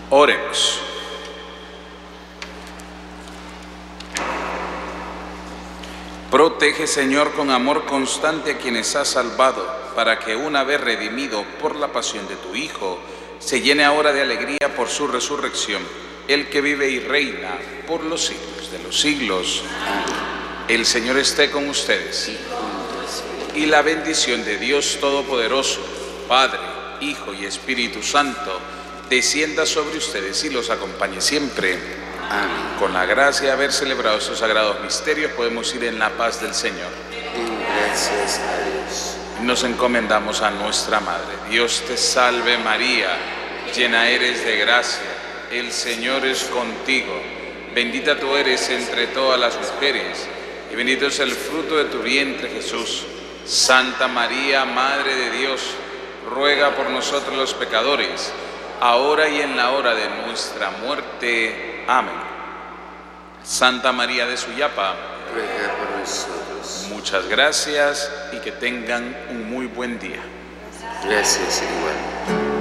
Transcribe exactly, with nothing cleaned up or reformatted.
Oremos. Protege, Señor, con amor constante a quienes has salvado, para que una vez redimido por la pasión de tu Hijo, se llene ahora de alegría por su resurrección, el que vive y reina por los siglos de los siglos. El Señor esté con ustedes. Y la bendición de Dios Todopoderoso, Padre, Hijo y Espíritu Santo, descienda sobre ustedes y los acompañe siempre. Amén. Con la gracia de haber celebrado estos sagrados misterios, podemos ir en la paz del Señor. Gracias a Dios. Nos encomendamos a nuestra Madre. Dios te salve María, llena eres de gracia, el Señor es contigo. Bendita tú eres entre todas las mujeres, y bendito es el fruto de tu vientre, Jesús. Santa María, Madre de Dios, ruega por nosotros los pecadores, ahora y en la hora de nuestra muerte. Amén. Santa María de Suyapa, Ruega por nosotros. muchas gracias y que tengan un muy buen día. Gracias igual.